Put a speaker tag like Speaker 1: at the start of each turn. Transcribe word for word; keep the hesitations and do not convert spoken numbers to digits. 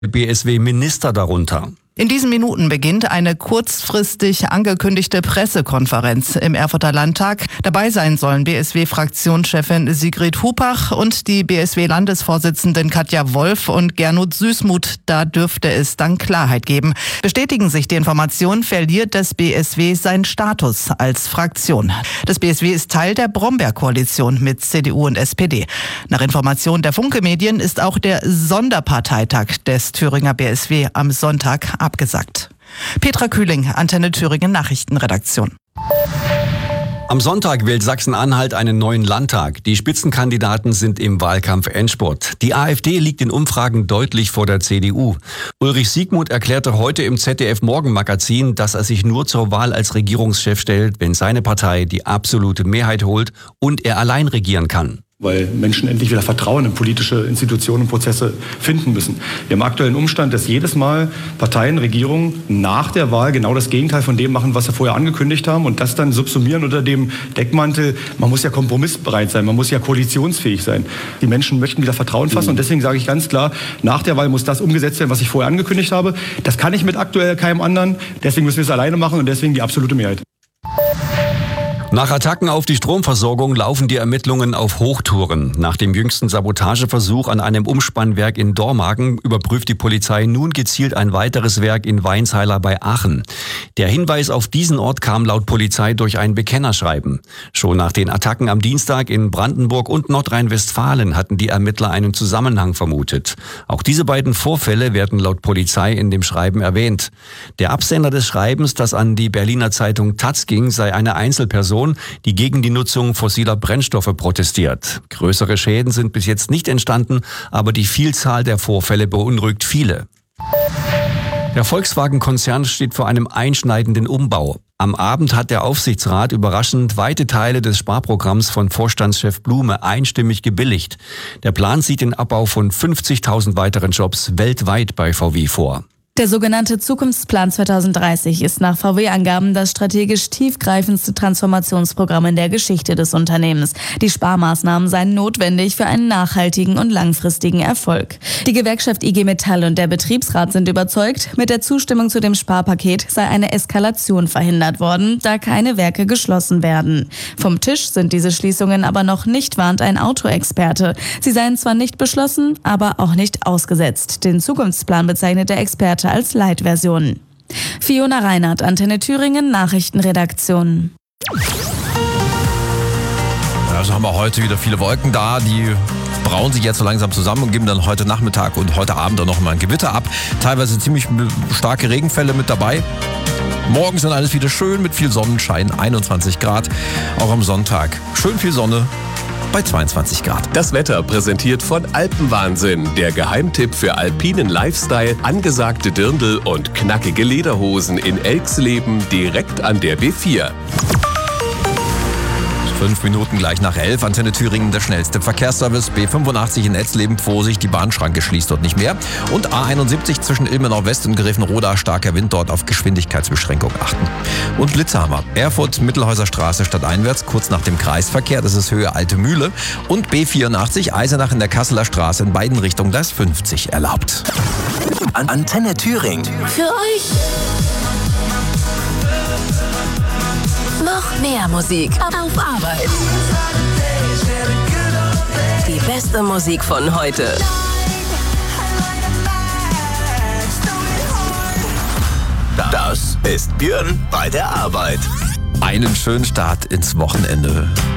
Speaker 1: B S W-Minister darunter.
Speaker 2: In diesen Minuten beginnt eine kurzfristig angekündigte Pressekonferenz im Erfurter Landtag. Dabei sein sollen B S W-Fraktionschefin Sigrid Hupach und die B S W-Landesvorsitzenden Katja Wolf und Gernot Süßmuth. Da dürfte es dann Klarheit geben. Bestätigen sich die Informationen, verliert das B S W seinen Status als Fraktion. Das B S W ist Teil der Brombeer-Koalition mit C D U und S P D. Nach Informationen der Funke-Medien ist auch der Sonderparteitag des Thüringer B S W am Sonntag abgesagt. Petra Kühling, Antenne Thüringen Nachrichtenredaktion.
Speaker 1: Am Sonntag wählt Sachsen-Anhalt einen neuen Landtag. Die Spitzenkandidaten sind im Wahlkampf-Endspurt. Die AfD liegt in Umfragen deutlich vor der C D U. Ulrich Siegmuth erklärte heute im Z D F-Morgenmagazin, dass er sich nur zur Wahl als Regierungschef stellt, wenn seine Partei die absolute Mehrheit holt und er allein regieren kann.
Speaker 3: Weil Menschen endlich wieder Vertrauen in politische Institutionen und Prozesse finden müssen. Wir haben aktuell einen Umstand, dass jedes Mal Parteien, Regierungen nach der Wahl genau das Gegenteil von dem machen, was sie vorher angekündigt haben und das dann subsumieren unter dem Deckmantel, man muss ja kompromissbereit sein, man muss ja koalitionsfähig sein. Die Menschen möchten wieder Vertrauen fassen und deswegen sage ich ganz klar, nach der Wahl muss das umgesetzt werden, was ich vorher angekündigt habe. Das kann ich mit aktuell keinem anderen, deswegen müssen wir es alleine machen und deswegen die absolute Mehrheit.
Speaker 1: Nach Attacken auf die Stromversorgung laufen die Ermittlungen auf Hochtouren. Nach dem jüngsten Sabotageversuch an einem Umspannwerk in Dormagen überprüft die Polizei nun gezielt ein weiteres Werk in Weinsheiler bei Aachen. Der Hinweis auf diesen Ort kam laut Polizei durch ein Bekennerschreiben. Schon nach den Attacken am Dienstag in Brandenburg und Nordrhein-Westfalen hatten die Ermittler einen Zusammenhang vermutet. Auch diese beiden Vorfälle werden laut Polizei in dem Schreiben erwähnt. Der Absender des Schreibens, das an die Berliner Zeitung Taz ging, sei eine Einzelperson, die gegen die Nutzung fossiler Brennstoffe protestiert. Größere Schäden sind bis jetzt nicht entstanden, aber die Vielzahl der Vorfälle beunruhigt viele. Der Volkswagen-Konzern steht vor einem einschneidenden Umbau. Am Abend hat der Aufsichtsrat überraschend weite Teile des Sparprogramms von Vorstandschef Blume einstimmig gebilligt. Der Plan sieht den Abbau von fünfzigtausend weiteren Jobs weltweit bei V W vor.
Speaker 4: Der sogenannte Zukunftsplan zwanzig dreißig ist nach V W-Angaben das strategisch tiefgreifendste Transformationsprogramm in der Geschichte des Unternehmens. Die Sparmaßnahmen seien notwendig für einen nachhaltigen und langfristigen Erfolg. Die Gewerkschaft I G Metall und der Betriebsrat sind überzeugt, mit der Zustimmung zu dem Sparpaket sei eine Eskalation verhindert worden, da keine Werke geschlossen werden. Vom Tisch sind diese Schließungen aber noch nicht, warnt ein Autoexperte. Sie seien zwar nicht beschlossen, aber auch nicht ausgesetzt. Den Zukunftsplan bezeichnet der Experte als Light-Version. Fiona Reinhardt, Antenne Thüringen, Nachrichtenredaktion.
Speaker 5: Also haben wir heute wieder viele Wolken da, die brauen sich jetzt so langsam zusammen und geben dann heute Nachmittag und heute Abend dann noch mal ein Gewitter ab. Teilweise ziemlich starke Regenfälle mit dabei. Morgen sind alles wieder schön mit viel Sonnenschein, einundzwanzig Grad. Auch am Sonntag schön viel Sonne bei zweiundzwanzig Grad.
Speaker 6: Das Wetter präsentiert von Alpenwahnsinn, der Geheimtipp für alpinen Lifestyle, angesagte Dirndl und knackige Lederhosen in Elxleben direkt an der B vier.
Speaker 5: Fünf Minuten gleich nach elf, Antenne Thüringen, der schnellste Verkehrsservice. B fünfundachtzig in Etzleben, Vorsicht, die Bahnschranke schließt dort nicht mehr. Und A einundsiebzig zwischen Ilmenau West und Grevenroda, starker Wind, dort auf Geschwindigkeitsbeschränkung achten. Und Blitzhammer, Erfurt, Mittelhäuser Straße stadteinwärts, kurz nach dem Kreisverkehr, das ist Höhe Alte Mühle. Und B vierundachtzig, Eisenach in der Kasseler Straße in beiden Richtungen, da ist fünfzig erlaubt.
Speaker 7: An Antenne Thüringen.
Speaker 8: Für euch. Noch mehr Musik auf Arbeit. Die beste Musik von heute.
Speaker 7: Das ist Björn bei der Arbeit.
Speaker 5: Einen schönen Start ins Wochenende